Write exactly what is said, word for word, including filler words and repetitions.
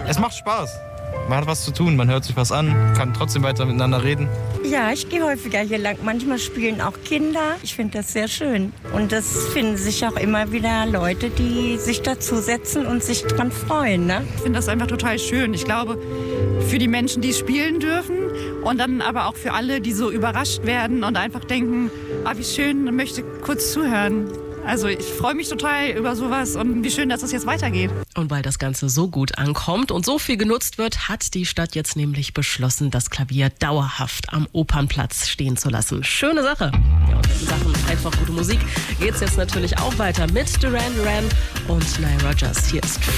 es macht Spaß. Man hat was zu tun, man hört sich was an, kann trotzdem weiter miteinander reden. Ja, ich gehe häufiger hier lang. Manchmal spielen auch Kinder. Ich finde das sehr schön. Und es finden sich auch immer wieder Leute, die sich dazusetzen und sich dran freuen. Ne? Ich finde das einfach total schön. Ich glaube, für die Menschen, die spielen dürfen und dann aber auch für alle, die so überrascht werden und einfach denken, ah, wie schön, ich möchte kurz zuhören. Also ich freue mich total über sowas und wie schön, dass das jetzt weitergeht. Und weil das Ganze so gut ankommt und so viel genutzt wird, hat die Stadt jetzt nämlich beschlossen, das Klavier dauerhaft am Opernplatz stehen zu lassen. Schöne Sache. Ja, und in Sachen einfach gute Musik geht es jetzt natürlich auch weiter mit Duran Duran und Nile Rodgers. Hier ist